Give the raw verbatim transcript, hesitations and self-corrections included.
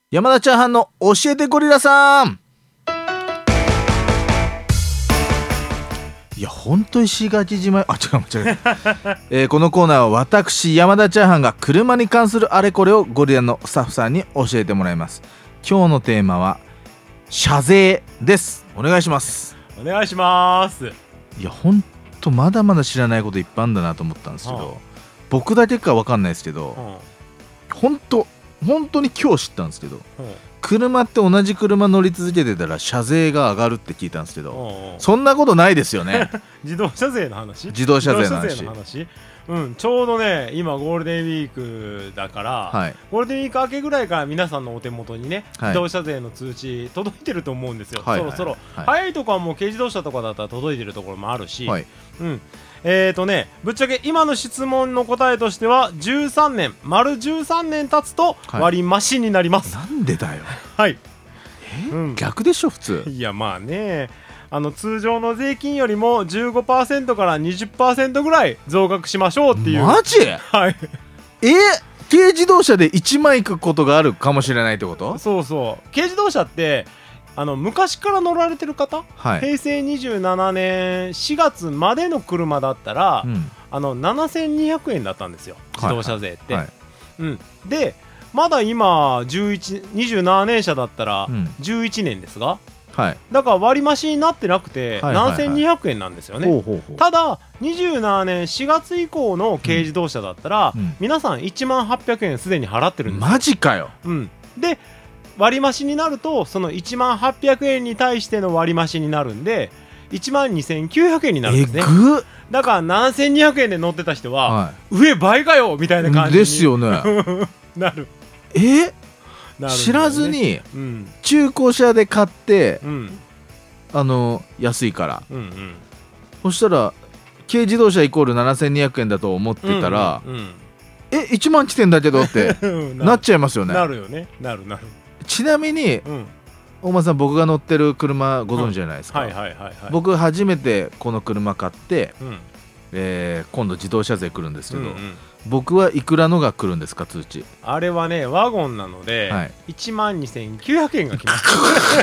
山田チャーハンの教えてゴリラさん。いやほんと石垣島、あ違う違う、えー、このコーナーは私山田チャーハンが車に関するあれこれをゴリラのスタッフさんに教えてもらいます。今日のテーマは車税です。お願いします。 お願いします。 いやほんとまだまだ知らないこといっぱいあるんだなと思ったんですけど、はあ、僕だけか分かんないですけど、はあ、ほんと本当に今日知ったんですけど、はあ、車って同じ車乗り続けてたら車税が上がるって聞いたんですけど、はあ、そんなことないですよね。 自動車税の話自動車税の話、 うん、ちょうどね今ゴールデンウィークだから、はい、ゴールデンウィーク明けぐらいから皆さんのお手元にね、はい、自動車税の通知届いてると思うんですよ、はい、そろそろ、はい、早いとこはもう軽自動車とかだったら届いてるところもあるし、はい、うんえーとね、ぶっちゃけ今の質問の答えとしてはじゅうさんねん丸じゅうさんねん経つと割増しになります、 はい、なんでだよ。 はいえ、うん、逆でしょ普通。 いやまあねあの通常の税金よりも じゅうごパーセント から にじゅっパーセント ぐらい増額しましょうっていう。 マジ？ はい。 え軽自動車でいちまんいくことがあるかもしれないってこと？ そうそう軽自動車ってあの昔から乗られてる方、はい、へいせいにじゅうななねんしがつまでの車だったら、うん、あのななせんにひゃくえんだったんですよ自動車税って、はいはいうん、でまだ今じゅういちにじゅうななねん車だったらじゅういちねんですが、はい、だから割増になってなくてななせんにひゃくえんなんですよね、はいはいはい、ただにじゅうななねんしがつ以降の軽自動車だったら、うん、皆さんいちまんはっぴゃくえんすでに払ってるんですよ。 マジかよ、 うん、で割増になるとそのいちまんはっぴゃくえんに対しての割増になるんでいちまんにせんきゅうひゃくえんになるんですね。 えぐっ。 だからななせんにひゃくえんで乗ってた人は、はい、上倍かよみたいな感じにですよねなる。 えね、知らずに、うん、中古車で買って、うん、あの安いから、うんうん、そしたら軽自動車イコールななせんにひゃくえんだと思ってたら、うんうんうん、えいちまん来てんだけどってなっちゃいますよね。 なるよね。なるなる。 ちなみに、うん、大間さん僕が乗ってる車ご存知じゃないですか、うんはいはいはいはい、僕初めてこの車買って、うんえー、今度自動車税来るんですけど、うんうん、僕はいくらのが来るんですか通知。 あれはねワゴンなので、はい、いちまんにせんきゅうひゃくえんが来ます